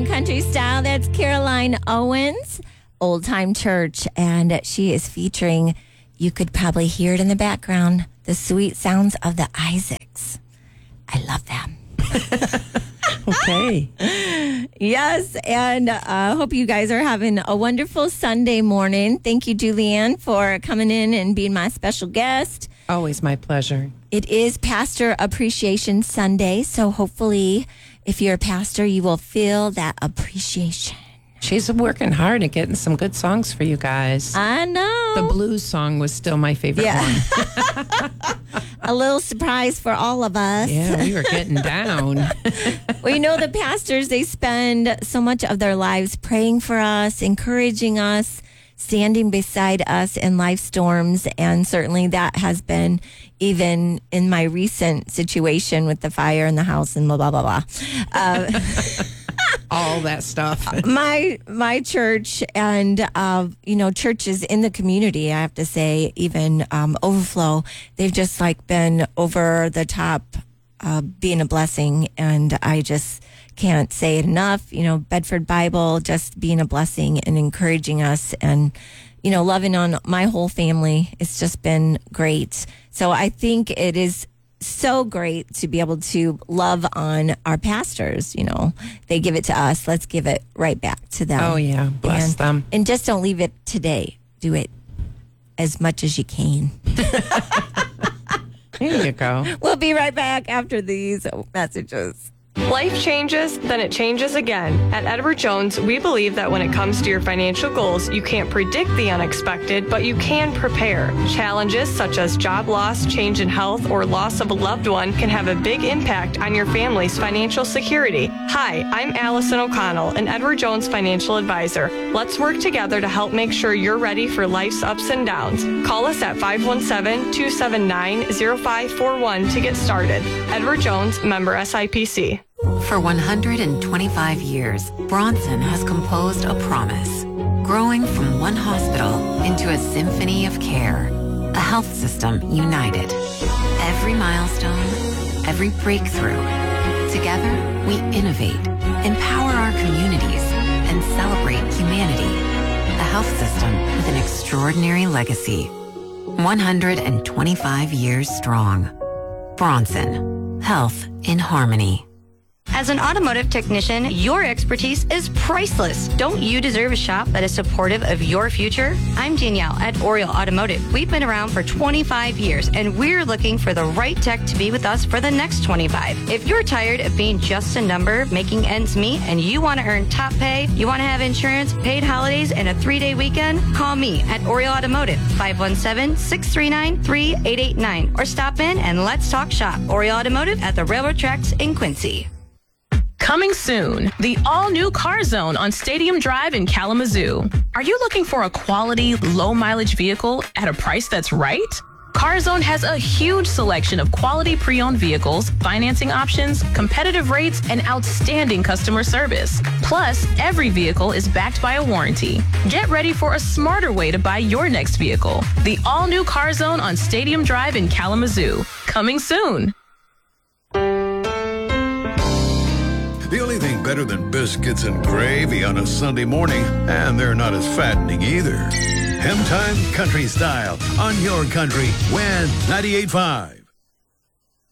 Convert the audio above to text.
Time Country Style. That's Caroline Owens, Old Time Church. And she is featuring, you could probably hear it in the background, the sweet sounds of the Isaacs. I love them. Okay. Yes, and I hope you guys are having a wonderful Sunday morning. Thank you, Julianne, for coming in and being my special guest. Always my pleasure. It is Pastor Appreciation Sunday, so hopefully, if you're a pastor, you will feel that appreciation. She's working hard at getting some good songs for you guys. I know. The blues song was still my favorite one. A little surprise for all of us. Yeah, we were getting down. Well, you know, the pastors, they spend so much of their lives praying for us, encouraging us, standing beside us in life storms. And certainly that has been even in my recent situation with the fire in the house and blah, blah, blah, blah. All that stuff. My church and, churches in the community, I have to say, even Overflow, they've just like been over the top being a blessing. And I just can't say it enough. You know, Bedford Bible, just being a blessing and encouraging us and, loving on my whole family. It's just been great. So I think it is so great to be able to love on our pastors. They give it to us. Let's give it right back to them. Oh, yeah. Bless them. And just don't leave it today. Do it as much as you can. There you go. We'll be right back after these messages. Life changes, then it changes again. At Edward Jones, we believe that when it comes to your financial goals, you can't predict the unexpected, but you can prepare. Challenges such as job loss, change in health, or loss of a loved one can have a big impact on your family's financial security. Hi, I'm Allison O'Connell, an Edward Jones financial advisor. Let's work together to help make sure you're ready for life's ups and downs. Call us at 517-279-0541 to get started. Edward Jones, member SIPC. For 125 years, Bronson has composed a promise, growing from one hospital into a symphony of care, a health system united. Every milestone, every breakthrough. Together, we innovate, empower our communities, and celebrate humanity. A health system with an extraordinary legacy. 125 years strong. Bronson, health in harmony. As an automotive technician, your expertise is priceless. Don't you deserve a shop that is supportive of your future? I'm Danielle at Oriole Automotive. We've been around for 25 years, and we're looking for the right tech to be with us for the next 25. If you're tired of being just a number, making ends meet, and you want to earn top pay, you want to have insurance, paid holidays, and a 3-day weekend, call me at Oriole Automotive, 517-639-3889, or stop in and let's talk shop. Oriole Automotive at the railroad tracks in Quincy. Coming soon, the all-new Car Zone on Stadium Drive in Kalamazoo. Are you looking for a quality, low-mileage vehicle at a price that's right? Car Zone has a huge selection of quality pre-owned vehicles, financing options, competitive rates, and outstanding customer service. Plus, every vehicle is backed by a warranty. Get ready for a smarter way to buy your next vehicle. The all-new Car Zone on Stadium Drive in Kalamazoo. Coming soon. The only thing better than biscuits and gravy on a Sunday morning, and they're not as fattening either. Hem Time Country Style on your country, WIN 98.5.